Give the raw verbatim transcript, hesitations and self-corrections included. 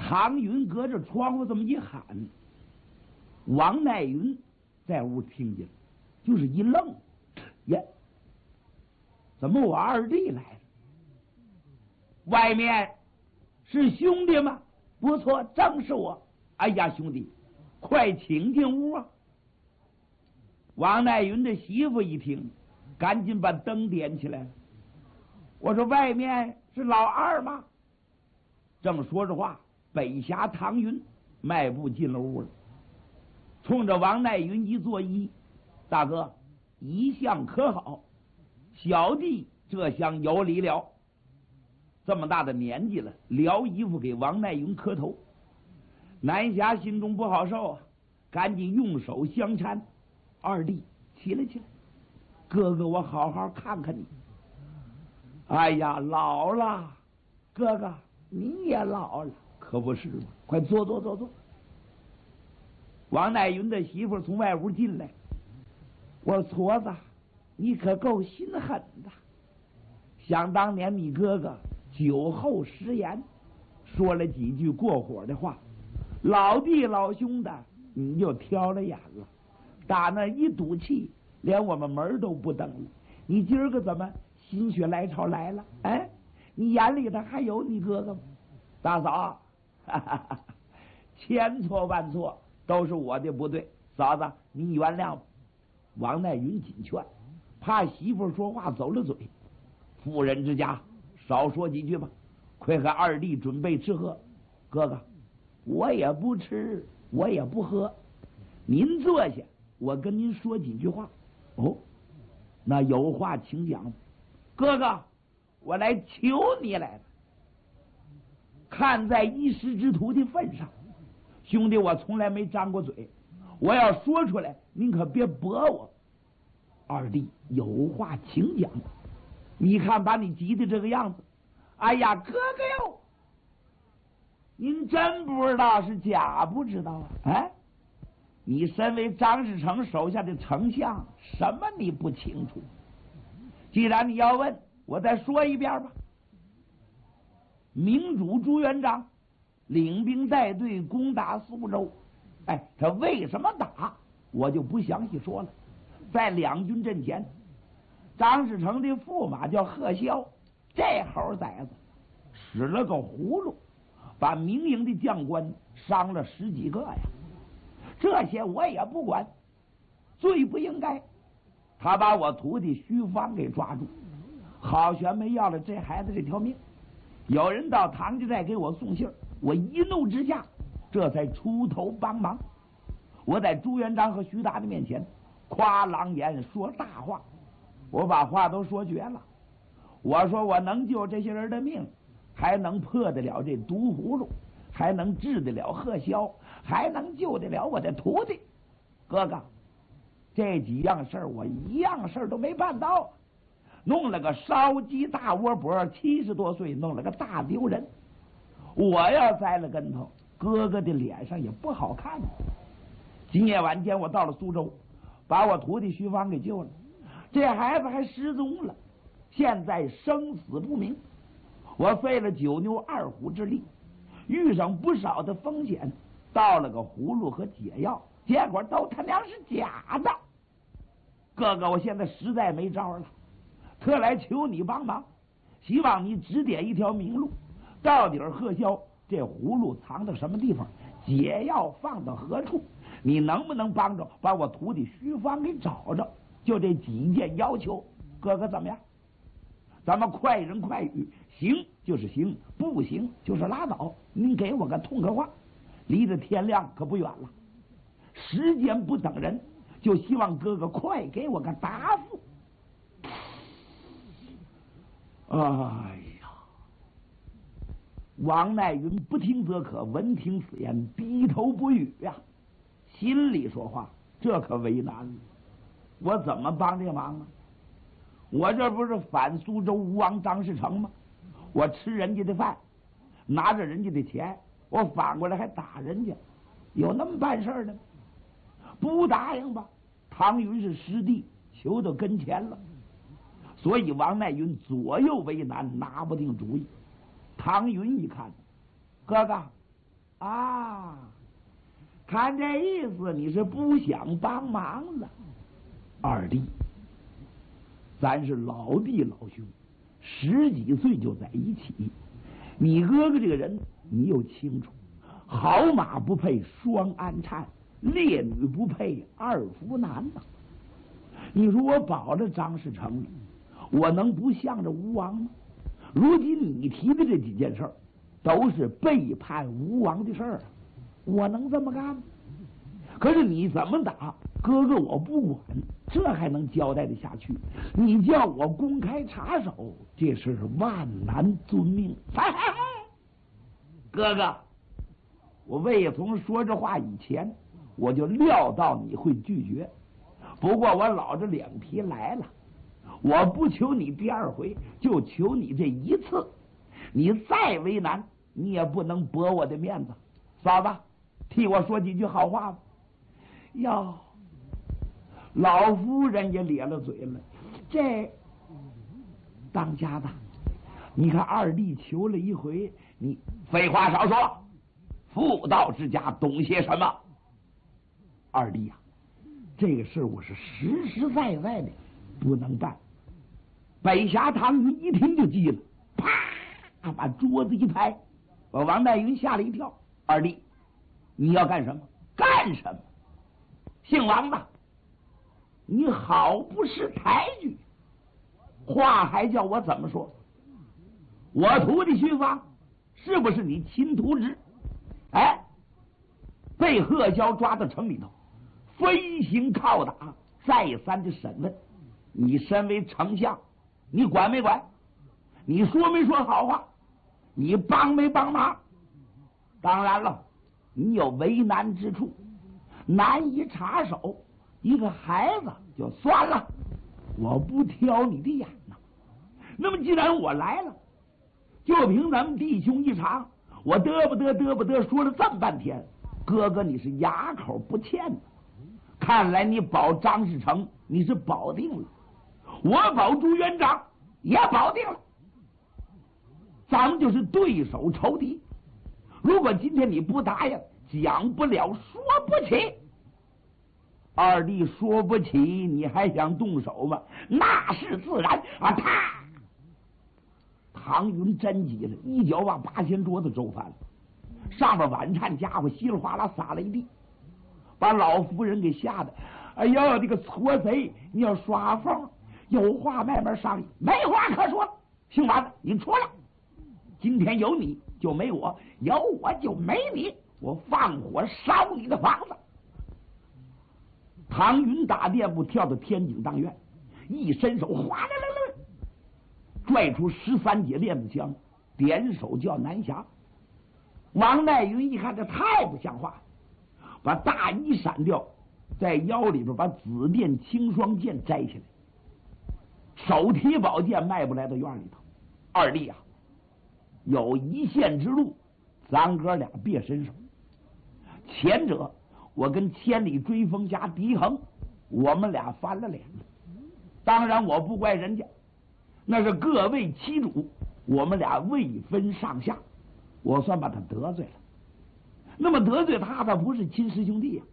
唐云隔着窗户这么一喊，王乃云在屋听见，就是一愣，呀，怎么我二弟来了？外面是兄弟吗？不错，正是我。哎呀，兄弟，快请进屋啊！王乃云的媳妇一听，赶紧把灯点起来。我说外面是老二吗？正说着话，北侠唐云迈步进了屋了，冲着王乃云一作揖：“大哥，一向可好？小弟这厢有礼了。”这么大的年纪了，撩衣服给王乃云磕头。南侠心中不好受啊，赶紧用手相搀：“二弟，起来起来，哥哥我好好看看你。”哎呀，老了，哥哥你也老了，可不是吗？快坐坐坐坐。王乃云的媳妇从外屋进来，我说：“矬子，你可够心狠的。想当年你哥哥酒后食言，说了几句过火的话，老弟老兄的你就挑了眼了，打那一赌气，连我们门都不登了。你今儿个怎么心血来潮来了？哎，你眼里头还有你哥哥吗？大嫂，哈哈哈，千错万错，都是我的不对，嫂子你原谅我。”王乃云紧劝，怕媳妇说话走了嘴，妇人之家少说几句吧，快和二弟准备吃喝。哥哥，我也不吃，我也不喝，您坐下，我跟您说几句话。哦，那有话请讲。哥哥，我来求你来了。看在一师之徒的份上，兄弟我从来没张过嘴，我要说出来，您可别驳我。二弟有话请讲。你看把你急的这个样子，哎呀，哥哥哟，您真不知道是假不知道啊？哎，你身为张士诚手下的丞相，什么你不清楚？既然你要问，我再说一遍吧。明主朱元璋领兵带队攻打苏州，哎，他为什么打，我就不详细说了。在两军阵前，张士诚的驸马叫贺萧，这猴崽子使了个葫芦，把民营的将官伤了十几个呀。这些我也不管，最不应该，他把我徒弟徐芳给抓住，好悬没要了这孩子这条命。有人到唐家寨给我送信，我一怒之下，这才出头帮忙。我在朱元璋和徐达的面前夸狼言说大话，我把话都说绝了。我说我能救这些人的命，还能破得了这毒葫芦，还能治得了贺萧，还能救得了我的徒弟。哥哥，这几样事儿我一样事儿都没办到，弄了个烧鸡大窝脖，七十多岁弄了个大丢人。我要栽了跟头，哥哥的脸上也不好看。今夜晚间我到了苏州，把我徒弟徐芳给救了，这孩子还失踪了，现在生死不明。我费了九牛二虎之力，遇上不少的风险，到了个葫芦和解药，结果都他娘是假的。哥哥，我现在实在没招了，特来求你帮忙，希望你指点一条明路。到底儿贺萧这葫芦藏到什么地方，解药放到何处，你能不能帮着把我徒弟徐芳给找着？就这几件要求，哥哥怎么样？咱们快人快语，行就是行，不行就是拉倒。您给我个痛快话，离着天亮可不远了，时间不等人，就希望哥哥快给我个答复。哎呀，王乃云不听则可，闻听此言，低头不语呀、啊。心里说话，这可为难了，我怎么帮这忙啊？我这不是反苏州吴王张士诚吗？我吃人家的饭，拿着人家的钱，我反过来还打人家，有那么办事的吗？不答应吧，唐云是师弟，求到跟前了。所以王乃云左右为难，拿不定主意。唐云一看，哥哥， 啊，看这意思你是不想帮忙了。二弟，咱是老弟老兄，十几岁就在一起。你哥哥这个人你又清楚，好马不配双鞍颤，烈女不配二夫男呐。你说我保着张士诚，我能不向着吴王吗？如今你提的这几件事儿，都是背叛吴王的事儿，我能这么干吗？可是你怎么打，哥哥我不管，这还能交代得下去？你叫我公开插手，这事万难遵命。哎哎哎，哥哥，我魏从说这话以前，我就料到你会拒绝。不过我老着脸皮来了，我不求你第二回，就求你这一次。你再为难，你也不能驳我的面子。嫂子，替我说几句好话吧。哟，老夫人也咧了嘴了。这当家的，你看二弟求了一回，你废话少说，妇道之家懂些什么？二弟呀、啊，这个事我是实实在在的不能办。北峡唐云一听就急了，啪把桌子一拍，把王代云吓了一跳。二弟，你要干什么？干什么？姓王的，你好不识抬举，话还叫我怎么说？我徒弟徐芳是不是你亲徒侄？哎，被贺娇抓到城里头，飞行拷打，再三的审问。你身为丞相，你管没管？你说没说好话？你帮没帮忙？当然了，你有为难之处，难以插手。一个孩子就算了，我不挑你的眼呐。那么既然我来了，就凭咱们弟兄一场，我嘚不嘚嘚不嘚说了这么半天，哥哥你是哑口不欠的。看来你保张士诚你是保定了，我保朱元璋也保定了，咱们就是对手仇敌。如果今天你不答应，讲不了说不起。二弟说不起，你还想动手吗？那是自然啊！啪！唐云真急了，一脚把八仙桌子周翻了，上面晚餐家伙稀里哗啦撒了一地，把老夫人给吓得，哎呦，这个错贼！你要耍疯，有话慢慢商议，没话可说。姓王的，你出来！今天有你就没我，有我就没你，我放火烧你的房子。唐云打垫步跳到天井当院，一伸手，哗啦啦啦，拽出十三节链子枪，点手叫南侠。王乃云一看这太不像话，把大衣闪掉，在腰里边把紫电青霜剑摘下来，手提宝剑迈步来到院里头。二弟啊，有一线之路，咱哥俩别伸手。前者我跟千里追风家狄恒，我们俩翻了脸了。当然我不怪人家，那是各为其主，我们俩未分上下，我算把他得罪了。那么得罪他，他不是亲师兄弟呀、啊。